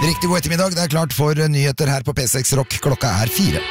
Riktig god ettermiddag, det klart for nyheter her på P6 Rock. Klokka 4.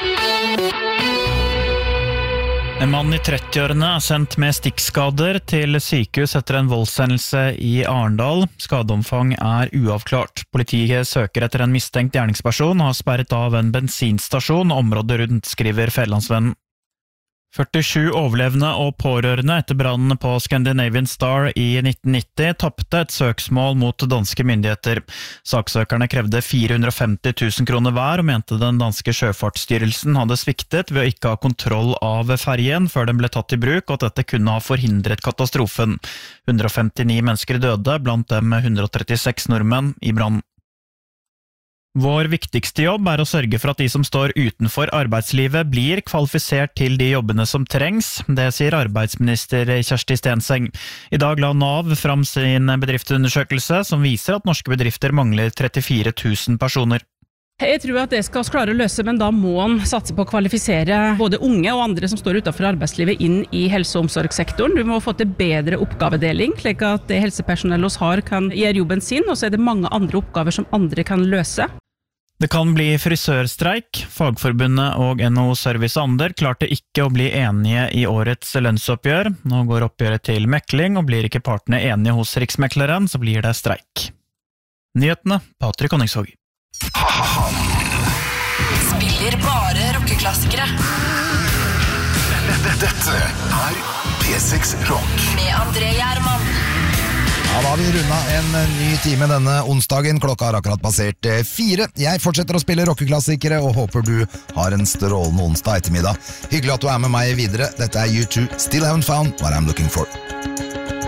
En mann I 30-årene sendt med stikkskader til sykehus etter en voldshendelse I Arendal. Skadeomfang uavklart. Politiet søker etter en mistenkt gjerningsperson og har sperret av en bensinstasjon området rundt, skriver Fædrelandsvennen. 47 overlevende og pårørende etter brannen på Scandinavian Star I 1990 tappte et søksmål mot danske myndigheter. Saksøkerne krevde 450 000 kroner hver og mente den danske sjøfartsstyrelsen hadde sviktet ved å ikke ha kontroll av ferjen før den ble tatt I bruk, og at dette kunne ha forhindret katastrofen. 159 mennesker døde, blant dem 136 nordmenn I brannen. Vår viktigste jobb å sørge for at de som står utenfor arbeidslivet blir kvalifisert til de jobbene som trengs, det sier arbeidsminister Kjersti Stenseng. I dag la Nav fram sin bedriftsundersøkelse som viser at norske bedrifter mangler 34 000 personer. Jeg tror at det skal vi klare å løse, men da må man satse på å kvalifisere både unge og andre som står utenfor arbeidslivet inn I helse- og omsorgssektoren. Du må få til bedre oppgavedeling, slik at det helsepersonellet vi har kan gjøre jobben sin, og så det mange andre oppgaver som andre kan løse. Det kan bli frisørstreik. Fagforbundet og NHO Service og Ander klarte ikke å bli enige I årets lønnsoppgjør. Nå går oppgjøret til mekling, og blir ikke partene enige hos Riksmekleren, så blir det streik. Nyhetene, Patrik Honningsvåg. Spiller bare rockeklassikere. Dette P6 Rock Med André Gjerman. Ja, da har vi rundet en ny time denne onsdagen. Klokka har akkurat passert 4. Jeg fortsetter å spille rockeklassikere og håper du har en strålende onsdag ettermiddag. Hyggelig at du med meg videre. Dette U2, Still Haven't Found What I'm Looking For.